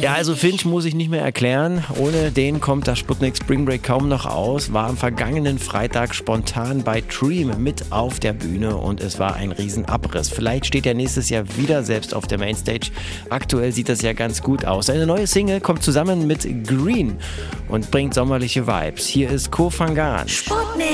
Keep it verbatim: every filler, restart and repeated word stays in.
Ja, also Finch muss ich nicht mehr erklären. Ohne den kommt das Sputnik Spring Break kaum noch aus. War am vergangenen Freitag spontan bei Dream mit auf der Bühne und es war ein Riesenabriss. Vielleicht steht er nächstes Jahr wieder selbst auf der Mainstage. Aktuell sieht das ja ganz gut aus. Eine neue Single kommt zusammen mit Green und bringt sommerliche Vibes. Hier ist Koh Phangan. Sputnik.